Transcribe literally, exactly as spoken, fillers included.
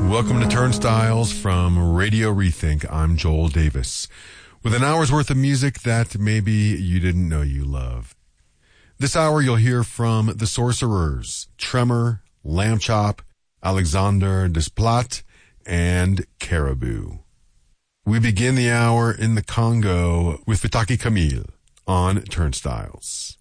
Welcome to Turnstiles from Radio Rethink. I'm Joel Davis with an hour's worth of music that maybe you didn't know you loved. This hour you'll hear from The Sorcerers, Tremor, Lamb Chop, Alexander Desplat, and Caribou. We begin the hour in the Congo with Fataki Camille on Turnstiles.